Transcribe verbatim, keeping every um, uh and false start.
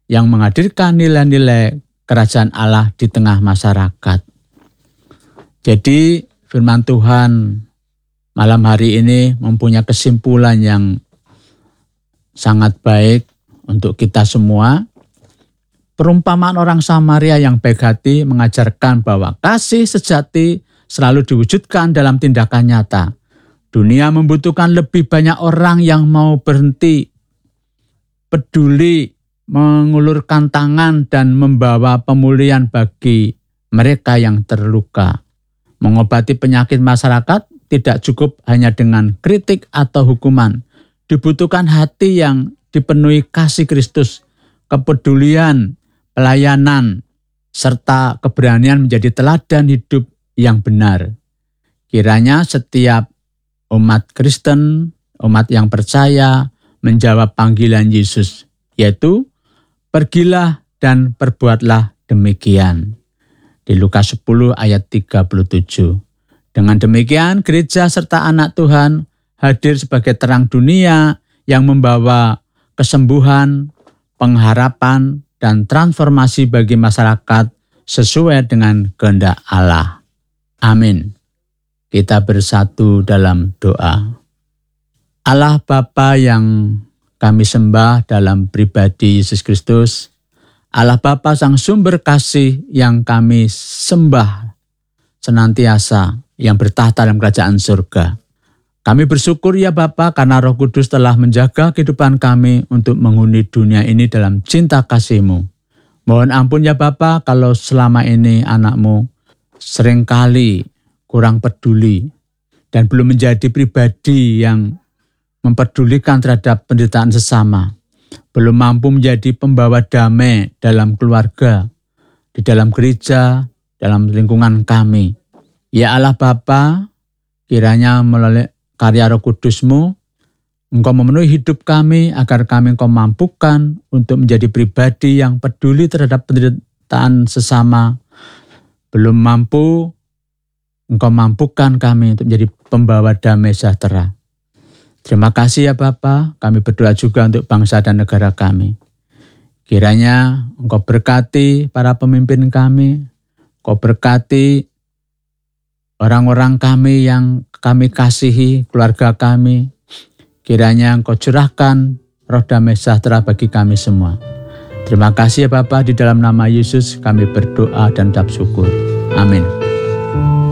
yang menghadirkan nilai-nilai kerajaan Allah di tengah masyarakat. Jadi firman Tuhan malam hari ini mempunyai kesimpulan yang sangat baik untuk kita semua. Perumpamaan orang Samaria yang baik hati mengajarkan bahwa kasih sejati selalu diwujudkan dalam tindakan nyata. Dunia membutuhkan lebih banyak orang yang mau berhenti, peduli, mengulurkan tangan dan membawa pemulihan bagi mereka yang terluka. Mengobati penyakit masyarakat tidak cukup hanya dengan kritik atau hukuman. Dibutuhkan hati yang dipenuhi kasih Kristus, kepedulian, pelayanan, serta keberanian menjadi teladan hidup yang benar. Kiranya setiap umat Kristen, umat yang percaya menjawab panggilan Yesus, yaitu pergilah dan perbuatlah demikian. Di Lukas sepuluh ayat tiga puluh tujuh. Dengan demikian, gereja serta anak Tuhan hadir sebagai terang dunia yang membawa kesembuhan, pengharapan, dan transformasi bagi masyarakat sesuai dengan kehendak Allah. Amin. Kita bersatu dalam doa. Allah Bapa yang kami sembah dalam pribadi Yesus Kristus, Allah Bapa Sang Sumber Kasih yang kami sembah senantiasa, yang bertahta dalam kerajaan surga. Kami bersyukur ya Bapa karena Roh Kudus telah menjaga kehidupan kami untuk menghuni dunia ini dalam cinta kasih-Mu. Mohon ampun ya Bapa kalau selama ini anak-Mu seringkali kurang peduli dan belum menjadi pribadi yang memperdulikan terhadap penderitaan sesama. Belum mampu menjadi pembawa damai dalam keluarga, di dalam gereja, dalam lingkungan kami. Ya Allah Bapa, kiranya melalui karya Roh Kudus-Mu, Engkau memenuhi hidup kami agar kami Engkau mampukan untuk menjadi pribadi yang peduli terhadap penderitaan sesama. Belum mampu, Engkau mampukan kami untuk menjadi pembawa damai sejahtera. Terima kasih ya Bapa, kami berdoa juga untuk bangsa dan negara kami. Kiranya Engkau berkati para pemimpin kami, Engkau berkati orang-orang kami yang kami kasihi, keluarga kami. Kiranya Engkau curahkan roh damai sejahtera bagi kami semua. Terima kasih ya Bapa, di dalam nama Yesus kami berdoa dan ucap syukur. Amin.